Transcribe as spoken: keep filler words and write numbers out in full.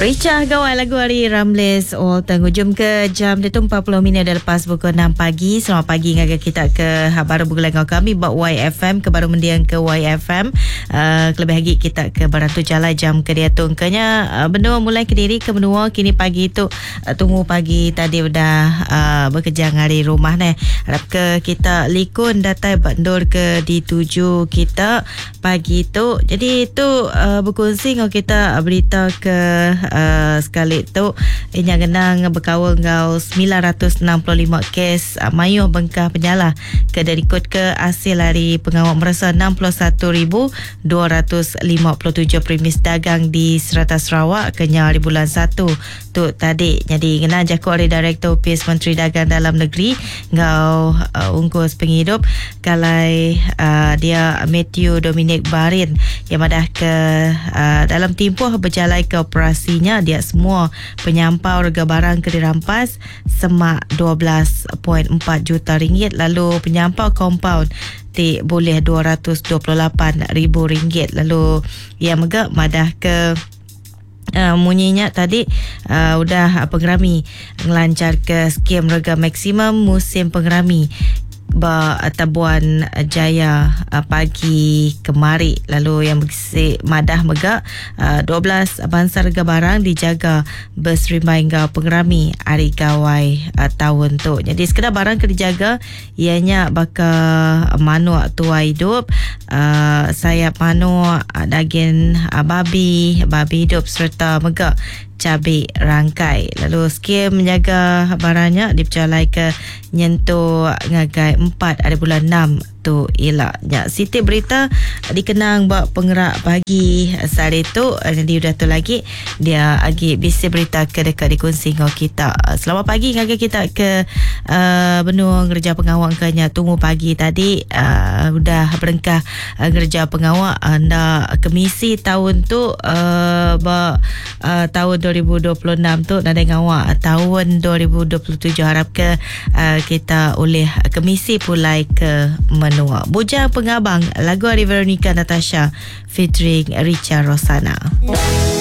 Richa gawai lagu hari Ramlis All Tenghujum ke jam dia tu empat puluh minit dah lepas pukul enam pagi. Selamat pagi ngaga kita ke baru bergelang kami buat Y F M ke baru mendiang ke Y F M. Uh, kelebih lagi kita ke Barantu Jalai jam ke dia tu kenya uh, benua mulai ke diri ke benua kini pagi tu uh, tunggu pagi tadi dah uh, bekerja ngari rumah ni. Harap ke kita likun datai bandur ke dituju kita pagi tu. Jadi tu uh, berkongsi dengan kita uh, berita ke Uh, sekali tu inya genang berkawal ngau sembilan ratus enam puluh lima kes uh, mayuh bengkah penyala ke dari kod ke hasil hari pengawal merasa enam puluh satu ribu dua ratus lima puluh tujuh premis dagang di Serata Sarawak kenya hari bulan satu tu tadi. Jadi genang jakut hari Direktur Opis Menteri Dagang Dalam Negeri ngau uh, ungkus penghidup kalai uh, dia Matthew Dominic Barin yang madah ke uh, dalam tempoh berjalan ke operasi dia semua penyampau harga barang ke dirampas semak dua belas perpuluhan empat juta ringgit, lalu penyampau kompaun ti boleh dua ratus dua puluh lapan ribu ringgit. Lalu yang megak madah ke Uh, munyinya tadi uh, udah pengerami ngelancar ke skim rega maksimum musim pengerami ba Tabuan Jaya uh, pagi kemari. Lalu yang bersih madah megak uh, dua belas bangsa rega barang dijaga berserimbai hingga pengerami hari gawai uh, tahun tu. Jadi sekedar barang ke dijaga ianya bakal manuk tua hidup, uh, sayap manuk, uh, daging uh, babi, babi hidup serta megak cabai rangkai. Lalu skim menjaga barangnya dipercayai ke nyentuh ngagai empat ada bulan enam tu elaknya. Siti berita dikenang buat penggerak pagi sehari tu. Jadi udah tu lagi dia agi bisi berita ke dekat dikongsi dengan kita. Selamat pagi ngaga kita ke uh, benua kerja pengawal kenya tunggu pagi tadi uh, udah berengkah uh, kerja pengawal anda kemisi tahun tu uh, ba, uh, tahun dua ribu dua puluh enam tu nada ngawak tahun dua ribu dua puluh tujuh harap ke uh, kita oleh kemisi pulai ke menua. Bujang Pengabang lagu hari Veronica Natasha featuring Richa Rosana.